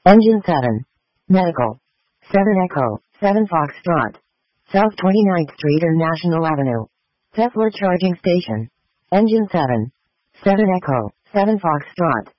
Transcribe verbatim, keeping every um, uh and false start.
Engine seven. Medical. seven Echo, seven Foxtrot. South twenty-ninth Street and National Avenue. Tesla charging station. Engine seven. seven Echo, seven Foxtrot.